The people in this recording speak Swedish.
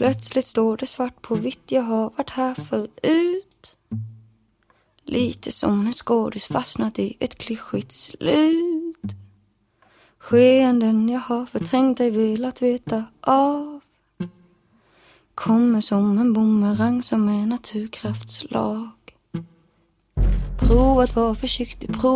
Plötsligt står det svart på vitt, jag har varit här förut. Lite som en skådis fastnat i ett klyschigt slut. Skeenden jag har förträngt dig velat veta av. Kommer som en bumerang som är naturkraftslag. Prova att vara försiktig, prova